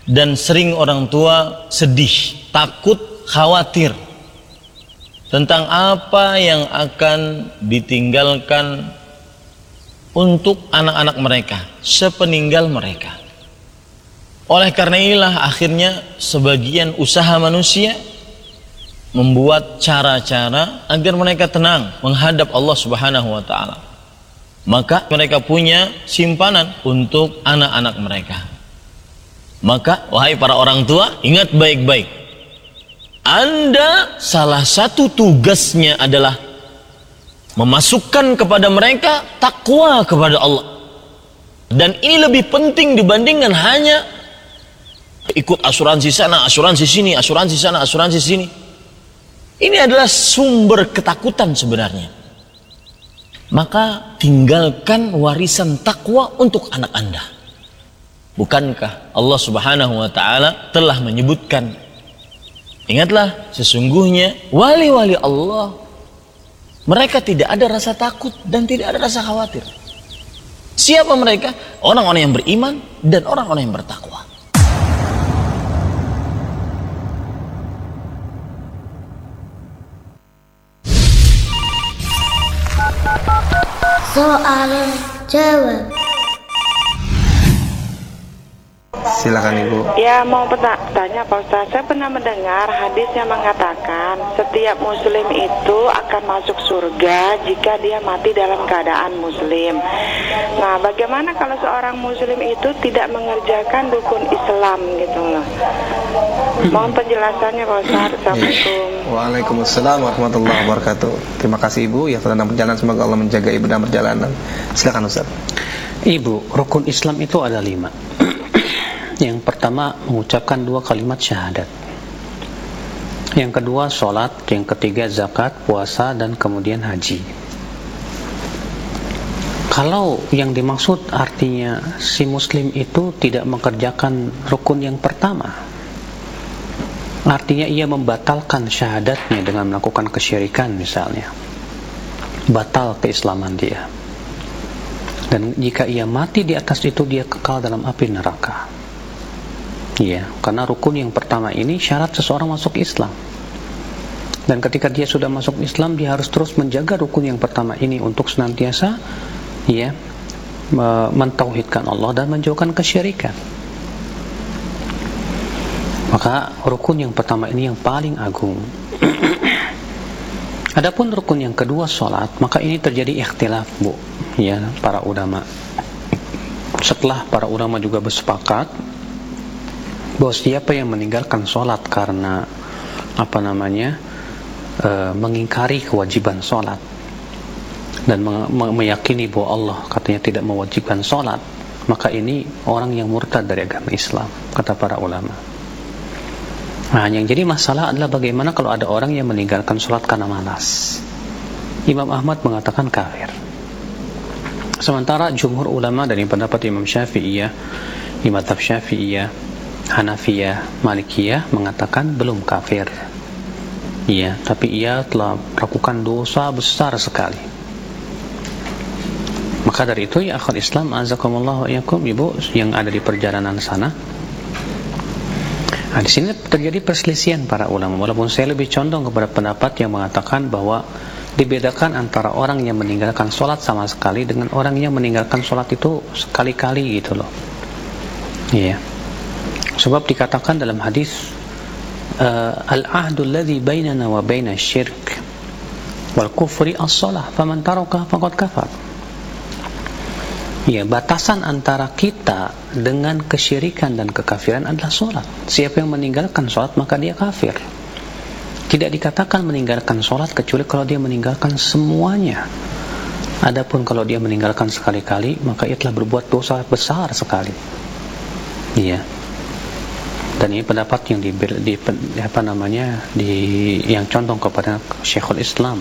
Dan sering orang tua sedih, takut, khawatir tentang apa yang akan ditinggalkan untuk anak-anak mereka sepeninggal mereka. Oleh karena inilah akhirnya sebagian usaha manusia membuat cara-cara agar mereka tenang menghadap Allah Subhanahu wa taala. Maka mereka punya simpanan untuk anak-anak mereka. Maka wahai para orang tua, ingat baik-baik. Anda salah satu tugasnya adalah memasukkan kepada mereka takwa kepada Allah. Dan ini lebih penting dibandingkan hanya ikut asuransi sana, asuransi sini, asuransi sana, asuransi sini. Ini adalah sumber ketakutan sebenarnya. Maka tinggalkan warisan takwa untuk anak Anda. Bukankah Allah Subhanahu wa taala telah menyebutkan, ingatlah sesungguhnya wali-wali Allah, mereka tidak ada rasa takut dan tidak ada rasa khawatir. Siapa mereka? Orang-orang yang beriman dan orang-orang yang bertakwa. Soal jawab. Silakan Ibu. Ya, mau tanya Pak Ustaz, saya pernah mendengar hadis yang mengatakan setiap muslim itu akan masuk surga jika dia mati dalam keadaan muslim. Nah, bagaimana kalau seorang muslim itu tidak mengerjakan rukun Islam gitu loh? Mohon penjelasannya Pak Ustaz. Assalamualaikum. Waalaikumsalam warahmatullahi wabarakatuh. Terima kasih Ibu yang sedang berjalan, semoga Allah menjaga Ibu dalam perjalanan. Silakan Ustaz. Ibu, rukun Islam itu ada 5. Yang pertama, mengucapkan 2 kalimat syahadat. Yang kedua, sholat. Yang ketiga, zakat, puasa, dan kemudian haji. Kalau yang dimaksud artinya si muslim itu tidak mengerjakan rukun yang pertama, artinya ia membatalkan syahadatnya dengan melakukan kesyirikan misalnya, batal keislaman dia. Dan jika ia mati di atas itu, dia kekal dalam api neraka. Iya, karena rukun yang pertama ini syarat seseorang masuk Islam. Dan ketika dia sudah masuk Islam, dia harus terus menjaga rukun yang pertama ini untuk senantiasa ya mentauhidkan Allah dan menjauhkan kesyirikan. Maka rukun yang pertama ini yang paling agung. Adapun rukun yang kedua, sholat, maka ini terjadi ikhtilaf, Bu, ya, para ulama. Setelah para ulama juga bersepakat bahwa siapa yang meninggalkan sholat karena mengingkari kewajiban sholat dan meyakini bahwa Allah katanya tidak mewajibkan sholat, maka ini orang yang murtad dari agama Islam, kata para ulama. Nah, yang jadi masalah adalah bagaimana kalau ada orang yang meninggalkan sholat karena malas. Imam Ahmad mengatakan kafir. Sementara jumhur ulama dari pendapat Imam Syafi'iyah, di mazhab Syafi'iyah, Hanafiyah, Malikiyah mengatakan belum kafir. Iya, tapi ia telah melakukan dosa besar sekali. Maka dari itu ya akhwat Islam, azakumullah wa iyyakum, Ibu yang ada di perjalanan sana. Nah, di sini terjadi perselisihan para ulama. Walaupun saya lebih condong kepada pendapat yang mengatakan bahwa dibedakan antara orang yang meninggalkan sholat sama sekali dengan orang yang meninggalkan sholat itu sekali-kali gitu loh. Iya. Sebab dikatakan dalam hadis al-ahdu alladhi bainana wa baina syirk wal kufri as-salah faman taraka faqad kafar. Ya, batasan antara kita dengan kesyirikan dan kekafiran adalah sholat. Siapa yang meninggalkan sholat maka dia kafir. Tidak dikatakan meninggalkan sholat kecuali kalau dia meninggalkan semuanya. Adapun kalau dia meninggalkan sekali-kali, maka ia telah berbuat dosa besar sekali. Iya. Dan ini pendapat yang yang condong kepada Syekhul Islam.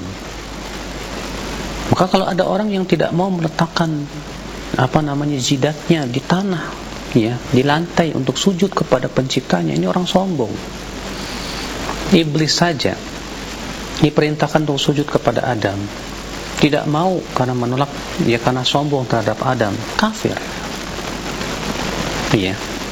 Maka kalau ada orang yang tidak mau meletakkan jidatnya di tanah, ya, di lantai untuk sujud kepada penciptanya, ini orang sombong. Iblis saja diperintahkan untuk sujud kepada Adam, tidak mau karena menolak, ya karena sombong terhadap Adam, kafir. Iya.